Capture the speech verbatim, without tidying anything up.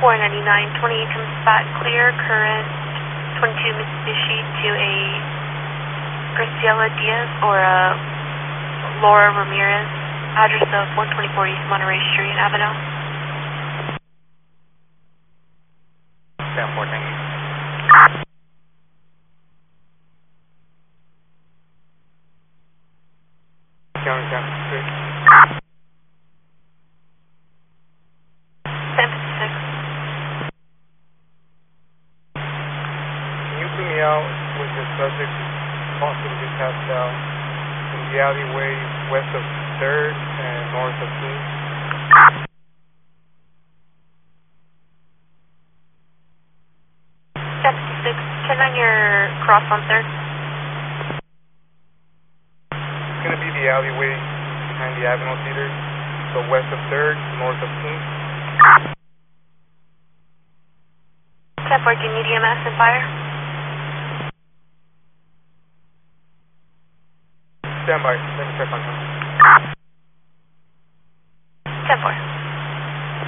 four ninety-nine, twenty-eight comes back clear, current twenty-two Mitsubishi to a Graciela Diaz or a Laura Ramirez, address of one twenty-four East Monterey Street, Avenel. ten four, thank you. County ten fifty-six. ten fifty-six. Can you put me out with the subject possibly passed out in the alleyway west of third and north of Queens? ten fifty-six, ten on your cross on third. It's going to be the alleyway behind the Avenel Theater, so west of third, north of Queens. ten four, do you need E M S and fire? Stand by, let me check on him. ten four.